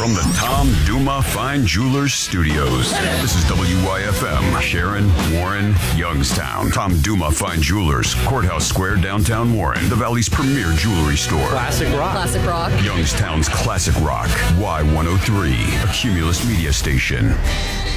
from the Tom Duma Fine Jewelers Studios. This is WYFM, Sharon, Warren, Youngstown. Tom Duma Fine Jewelers, Courthouse Square, downtown Warren, the Valley's premier jewelry store. Classic rock. Classic rock. Youngstown's classic rock, Y103, a Cumulus media station.